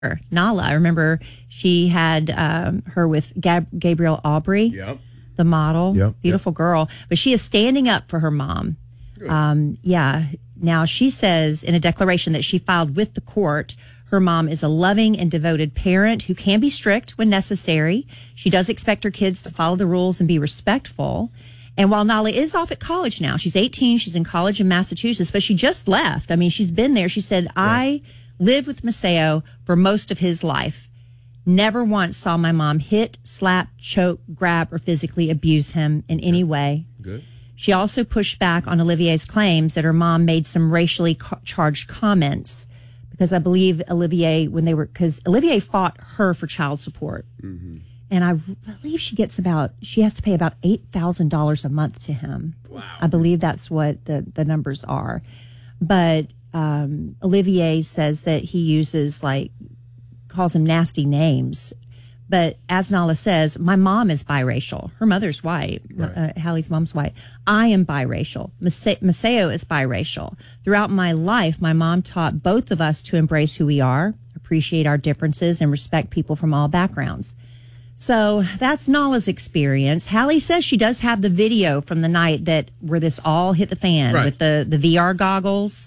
Nala. I remember she had her with Gabrielle Aubry, the model, beautiful girl. But she is standing up for her mom. Now, she says in a declaration that she filed with the court, her mom is a loving and devoted parent who can be strict when necessary. She does expect her kids to follow the rules and be respectful. And while Nala is off at college now, she's 18, she's in college in Massachusetts, but she just left. I mean, she's been there. She said, I lived with Maceo for most of his life. Never once saw my mom hit, slap, choke, grab, or physically abuse him in any way. Good. She also pushed back on Olivier's claims that her mom made some racially charged comments because I believe because Olivier fought her for child support. Mm-hmm. And I believe she has to pay about $8,000 a month to him. Wow. I believe that's what the numbers are. But Olivier says that he calls him nasty names. But as Nala says, my mom is biracial. Her mother's white. Right. Hallie's mom's white. I am biracial. Maceo is biracial. Throughout my life, my mom taught both of us to embrace who we are, appreciate our differences, and respect people from all backgrounds. So that's Nala's experience. Hallie says she does have the video from the night where this all hit the fan with the VR goggles.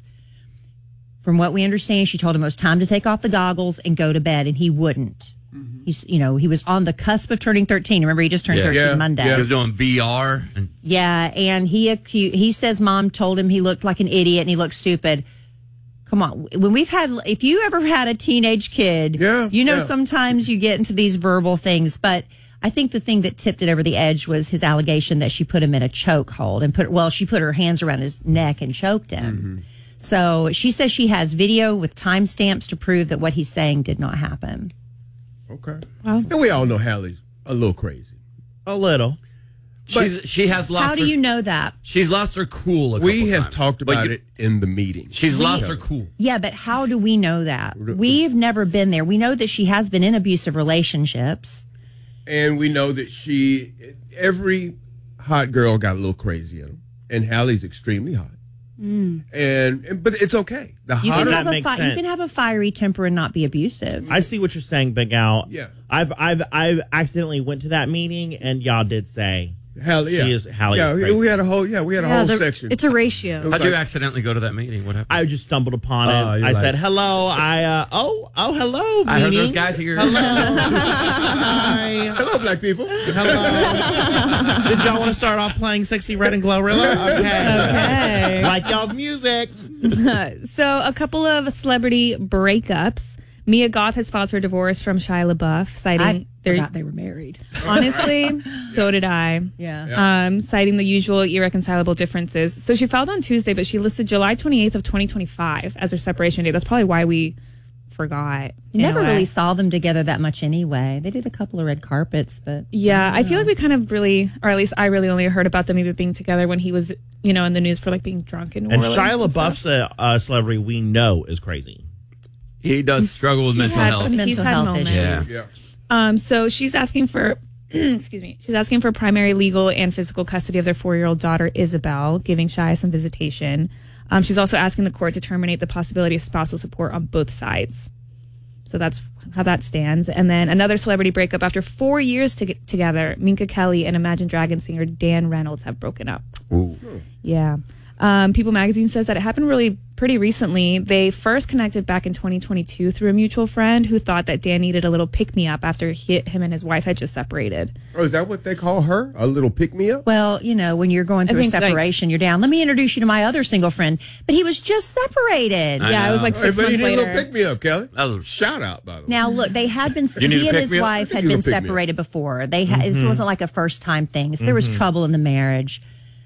From what we understand, she told him it was time to take off the goggles and go to bed, and he wouldn't. Mm-hmm. He was on the cusp of turning 13. Remember, he just turned 13 Monday. He was doing VR. And he says mom told him he looked like an idiot and he looked stupid. Come on. If you ever had a teenage kid, sometimes you get into these verbal things, but I think the thing that tipped it over the edge was his allegation that she put him in a chokehold and she put her hands around his neck and choked him. Mm-hmm. So she says she has video with timestamps to prove that what he's saying did not happen. Okay. Well, and we all know Hallie's a little crazy. A little. She has lost. How do you know that? She's lost her cool. We have talked about it in the meeting. She's lost her cool. Yeah, but how do we know that? We've never been there. We know that she has been in abusive relationships, and we know that every hot girl got a little crazy in them, and Hallie's extremely hot. But it's okay. You can have a fiery temper and not be abusive. I see what you're saying, Big Al. Yeah, I've accidentally went to that meeting, and y'all did say Hallie. Hallie is crazy. we had a whole section. It's a ratio. How'd you accidentally go to that meeting? What happened? I just stumbled upon it. I said hello. Hello. I heard those guys here. Hello. Hi. Hello, black people. Hello. Did y'all want to start off playing "Sexy Red and Glorilla"? Okay. Like y'all's music. So a couple of celebrity breakups. Mia Goth has filed for divorce from Shia LaBeouf, citing I forgot they were married. Honestly, so did I. Yeah. Citing the usual irreconcilable differences. So she filed on Tuesday, but she listed July 28th of 2025 as her separation date. That's probably why we forgot. You never really saw them together that much anyway. They did a couple of red carpets, but I feel like we kind of really, or at least I really only heard about them even being together when he was, in the news for being drunk in New Orleans. And Shia LaBeouf's a celebrity we know is crazy. He does struggle with mental health. He's had moments. Yeah. So she's asking for, she's asking for primary legal and physical custody of their 4-year-old daughter, Isabel, giving Shia some visitation. She's also asking the court to terminate the possibility of spousal support on both sides. So that's how that stands. And then another celebrity breakup. After 4 years together, Minka Kelly and Imagine Dragons singer Dan Reynolds have broken up. Ooh. Yeah. People Magazine says that it happened really pretty recently. They first connected back in 2022 through a mutual friend who thought that Dan needed a little pick-me-up after him and his wife had just separated. Oh, is that what they call her? A little pick-me-up? Well, when you're going through a separation, you're down. Let me introduce you to my other single friend. But he was just separated. Yeah, it was like 6 months later. But he did a little pick-me-up, Kelly. That was a shout-out, by the way. Now, look, they had been, he and his wife had been separated before. They This wasn't like a first-time thing. So there was trouble in the marriage.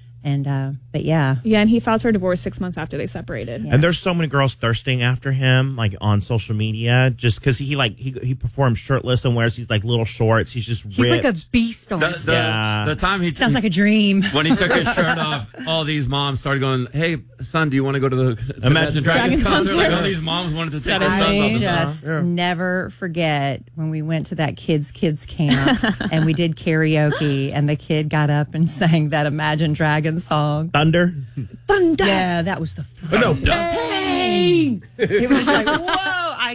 And, but yeah. Yeah, and he filed for divorce 6 months after they separated. Yeah. And there's so many girls thirsting after him, on social media, just because he performs shirtless and wears these, little shorts. He's just ripped. He's like a beast on stage. The time he... Sounds like a dream. When he took his shirt off, all these moms started going, hey, son, do you want to go to the Imagine Dragons concert? All these moms wanted to take their sons off the just never forget when we went to that kids camp and we did karaoke and the kid got up and sang that Imagine Dragons song. Thunder. Yeah, that was the pain. It was just like, whoa.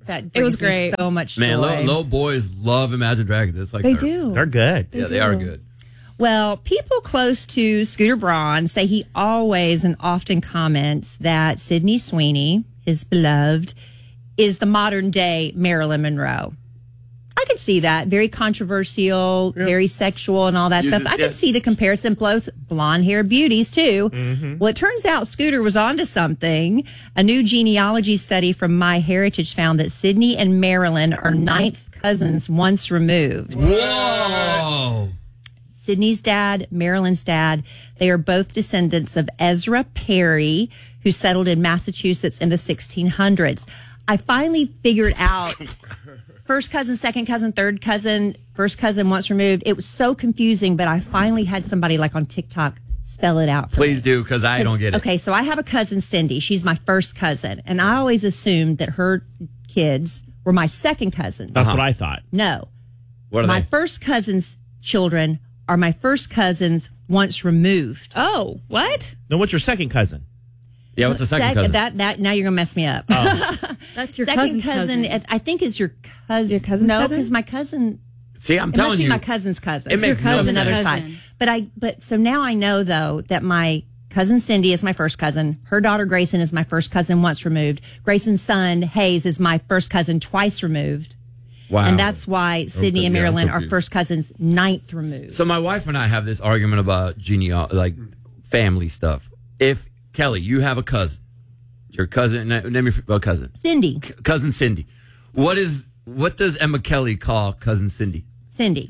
That It was brings me great. so much Man, joy. little boys love Imagine Dragons. It's like They do. They're good. Yeah, they are good. Well, people close to Scooter Braun say he always and often comments that Sydney Sweeney, his beloved, is the modern day Marilyn Monroe. I could see that. Very controversial, very sexual and all that stuff. I could see the comparison, both blonde hair beauties too. Well, it turns out Scooter was onto something. A new genealogy study from MyHeritage found that Sydney and Marilyn are ninth cousins once removed. Whoa! Sydney's dad, Marilyn's dad, they are both descendants of Ezra Perry, who settled in Massachusetts in the 1600s. I finally figured out first cousin, second cousin, third cousin, first cousin once removed. It was so confusing, but I finally had somebody like on TikTok spell it out for Please me. do, because I don't get it. Okay, so I have a cousin, Cindy. She's my first cousin, and I always assumed that her kids were my second cousin. That's what I thought. No. What are My they? first cousin's children are my first cousins once removed. Oh, what? No, what's your second cousin? Yeah, what's the second cousin? That now you're gonna mess me up. That's your Second cousin's cousin. I think is your cousin. Your cousin's no, cousin? because my cousin. See, I'm It must telling be you. my cousin's cousin. It makes your no on cousin's another sense. cousin. side. But so now I know though that my cousin Cindy is my first cousin. Her daughter Grayson is my first cousin once removed. Grayson's son Hayes is my first cousin twice removed. Wow. And that's why Sydney and yeah, I'm Marilyn are confused. first cousins ninth removed. So my wife and I have this argument about like family stuff. If Kelly, you have a cousin, your cousin, name your cousin, Cindy. cousin Cindy. What does Emma Kelly call cousin Cindy? Cindy.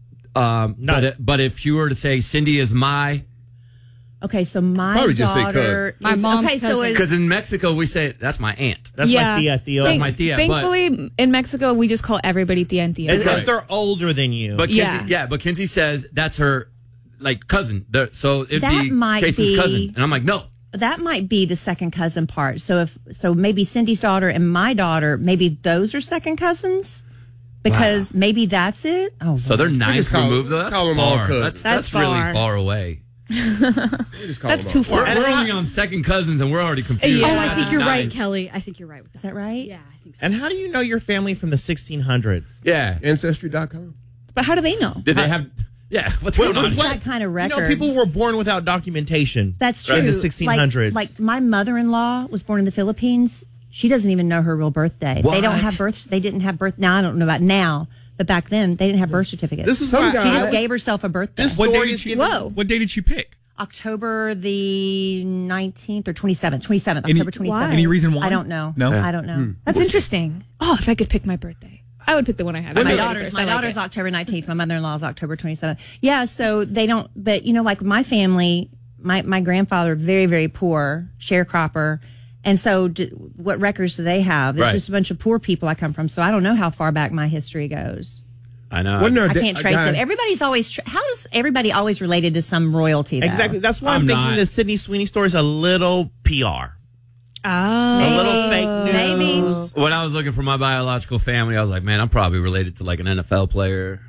But if you were to say Cindy is my, Okay, so my Probably just say daughter My is, mom's okay, so cousin. is, because in Mexico we say that's my aunt. That's Yeah. my tia, Theo. Thank- my tia, but- Thankfully, in Mexico, we just call everybody tia and tia. If they're older than you. But Yeah. Kinsey, but Kinsey says that's her like cousin. So it'd That be might Casey's be- cousin, and I'm like, no. that might be the second cousin part. So maybe Cindy's daughter and my daughter, maybe those are second cousins because maybe that's it. Oh, So they're ninth just call- removed. Though. That's call them all far. cousins. That's That's really far. far away. That's too far. We're only on second cousins, and we're already confused. Yeah. Oh, I think you're right, Ninth. Kelly. I think you're right with is that. that right? Yeah, I think so. And how do you know your family from the 1600s? Yeah. Ancestry.com. But how do they know? Did they have? Yeah. What's going on? What? That kind of You records. know, people were born without documentation. That's true. In the 1600s. Like my mother-in-law was born in the Philippines. She doesn't even know her real birthday. What? They don't have birth. They didn't have birth. Now I don't know about now, but back then they didn't have birth certificates. This is she some just guy. gave herself a birthday. This What day story did is she? given. Whoa. What day did she pick? October the 19th or 27th. 27th. Any- October 27th. Why? Any reason why? I don't know. No? I don't know. That's interesting. Oh, if I could pick my birthday, I would pick the one I have. My My daughter's I like it. October 19th. My mother-in-law's October 27th. Yeah, so they don't, but like my family, my grandfather, very, very poor, sharecropper. And so what records do they have? It's Right. just a bunch of poor people I come from. So I don't know how far back my history goes. I know. Wasn't there I a can't a trace guy- it. Everybody's always, how does everybody always related to some royalty though? Exactly. That's why I'm I'm thinking not. the Sydney Sweeney story is a little PR. Oh. A little fake news. Maybe. When I was looking for my biological family, I was like, man, I'm probably related to like an NFL player.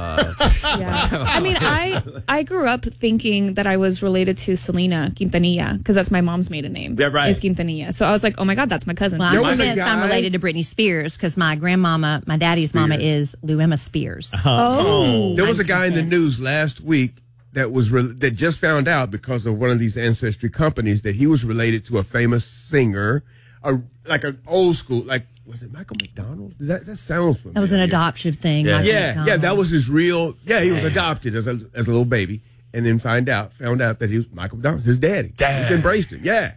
Yeah. I mean, I grew up thinking that I was related to Selena Quintanilla because that's my mom's maiden name. Yeah, right. Is Quintanilla. So I was like, oh my God, that's my cousin. Well, There I'm was a convinced I'm guy- related to Britney Spears because my grandmama, my daddy's mama is Luema Spears. Oh. There was a guy in the 1910. news last week that was that just found out because of one of these ancestry companies that he was related to a famous singer, like an old school, like was it Michael McDonald? That sounds familiar. That was an adoptive thing. Yeah. Michael Yeah, McDonald. that was his real. Yeah, he was adopted as a little baby, and then found out that he was Michael McDonald, his daddy. Damn. He embraced him. Yeah.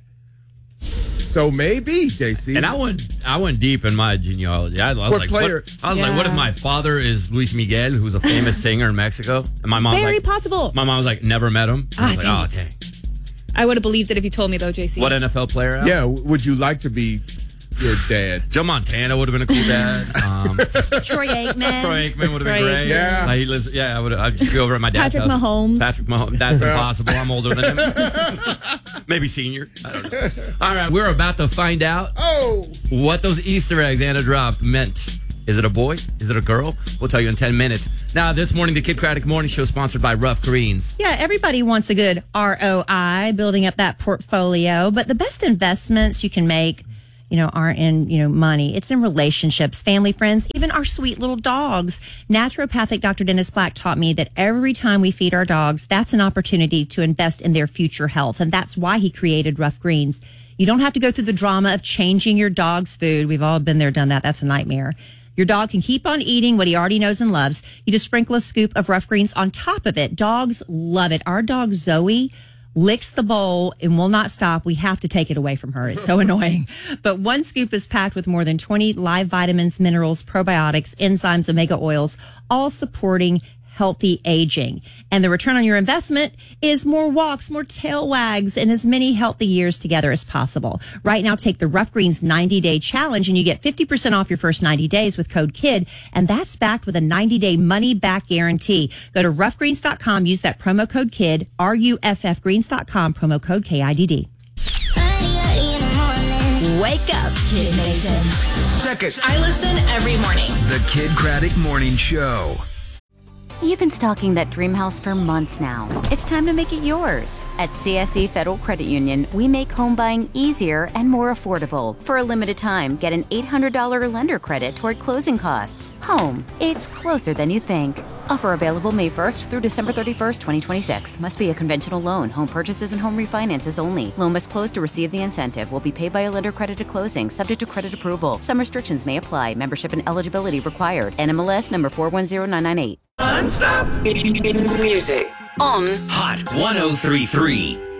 So maybe JC. And I went deep in my genealogy. I was What like, player? what if my father is Luis Miguel, who's a famous singer in Mexico? And my mom Very like, possible. my mom was like, never met him. And I was dang like, it. oh, dang. I would have believed it if you told me though, JC. What NFL player? Al? Yeah. Would you like to be your dad? Joe Montana would have been a cool dad. Troy Aikman. Troy Aikman would have been Right. great. Yeah. Like, he lives. Yeah, I'd just go over at my dad's Patrick house. Mahomes. Patrick Mahomes. That's impossible. I'm older than him. Maybe senior. I don't know. All right, we're about to find out Oh. what those Easter eggs Anna dropped meant. Is it a boy? Is it a girl? We'll tell you in 10 minutes. Now, this morning, the Kid Craddock Morning Show is sponsored by Rough Greens. Yeah, everybody wants a good ROI, building up that portfolio. But the best investments you can make, aren't in, money. It's in relationships, family, friends, even our sweet little dogs. Naturopathic Dr. Dennis Black taught me that every time we feed our dogs, that's an opportunity to invest in their future health. And that's why he created Rough Greens. You don't have to go through the drama of changing your dog's food. We've all been there, done that. That's a nightmare. Your dog can keep on eating what he already knows and loves. You just sprinkle a scoop of Rough Greens on top of it. Dogs love it. Our dog Zoe licks the bowl and will not stop. We have to take it away from her. It's so annoying. But one scoop is packed with more than 20 live vitamins, minerals, probiotics, enzymes, omega oils, all supporting healthy aging. And the return on your investment is more walks, more tail wags, and as many healthy years together as possible. Right now, take the Rough Greens 90-day challenge and you get 50% off your first 90 days with code KID. And that's backed with a 90-day money-back guarantee. Go to roughgreens.com, use that promo code KID, RUFFgreens.com, promo code KIDD. Wake up, Kid Nation. Check it. I listen every morning. The Kid Craddock Morning Show. You've been stalking that dream house for months now. It's time to make it yours. At CSE Federal Credit Union, we make home buying easier and more affordable. For a limited time, get an $800 lender credit toward closing costs. Home, it's closer than you think. Offer available May 1st through December 31st, 2026. Must be a conventional loan. Home purchases and home refinances only. Loan must close to receive the incentive. Will be paid by a lender credit at closing, subject to credit approval. Some restrictions may apply. Membership and eligibility required. NMLS number 410998. Music on Hot 1033.